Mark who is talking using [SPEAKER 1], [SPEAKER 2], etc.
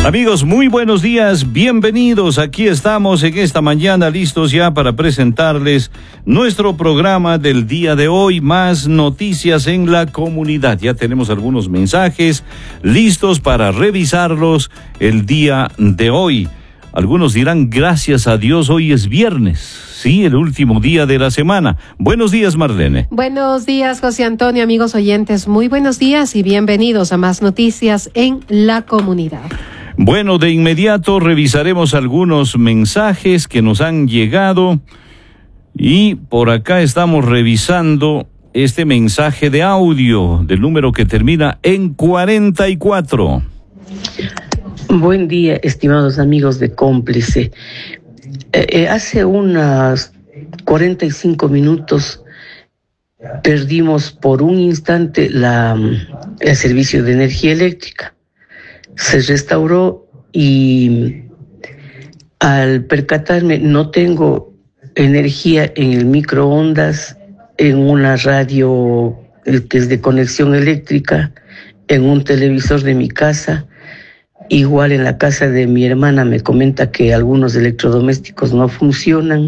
[SPEAKER 1] Amigos, muy buenos días, bienvenidos. Aquí estamos en esta mañana listos ya para presentarles nuestro programa del día de hoy, más noticias en la comunidad. Ya tenemos algunos mensajes listos para revisarlos el día de hoy. Algunos dirán, gracias a Dios, hoy es viernes. Sí, el último día de la semana. Buenos días, Marlene.
[SPEAKER 2] Buenos días, José Antonio, amigos oyentes. Muy buenos días y bienvenidos a más noticias en la comunidad.
[SPEAKER 1] Bueno, de inmediato revisaremos algunos mensajes que nos han llegado y por acá estamos revisando este mensaje de audio del número que termina en 44.
[SPEAKER 3] Buen día, estimados amigos de Cómplice. Hace unos 45 minutos perdimos por un instante el servicio de energía eléctrica. Se restauró y al percatarme no tengo energía en el microondas, en una radio que es de conexión eléctrica, en un televisor de mi casa. Igual en la casa de mi hermana me comenta que algunos electrodomésticos no funcionan.